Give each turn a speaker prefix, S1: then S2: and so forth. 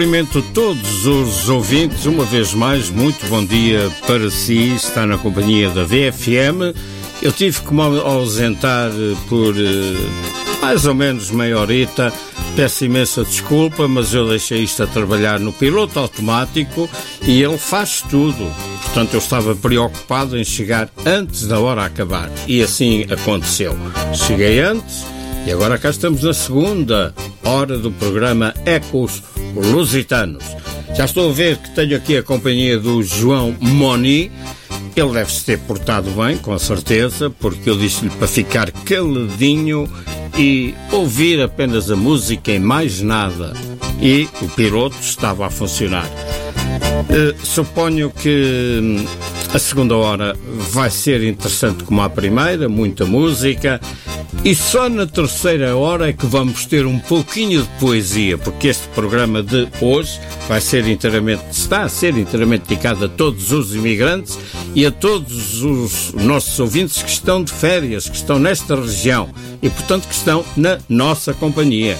S1: Cumprimento todos os ouvintes, uma vez mais, muito bom dia para si, está na companhia da VFM. Eu tive que me ausentar por mais ou menos meia horita, peço imensa desculpa, mas eu deixei isto a trabalhar no piloto automático e ele faz tudo. Portanto, eu estava preocupado em chegar antes da hora a acabar e assim aconteceu. Cheguei antes e agora cá estamos na segunda hora do programa Ecos Lusitanos. Já estou a ver que tenho aqui a companhia do João Moni. Ele deve-se ter portado bem, com certeza, porque eu disse-lhe para ficar caladinho e ouvir apenas a música e mais nada. E o piloto estava a funcionar. Suponho que a segunda hora vai ser interessante como a primeira, muita música. E só na terceira hora é que vamos ter um pouquinho de poesia, porque este programa de hoje está a ser inteiramente dedicado a todos os imigrantes e a todos os nossos ouvintes que estão de férias, que estão nesta região e, portanto, que estão na nossa companhia.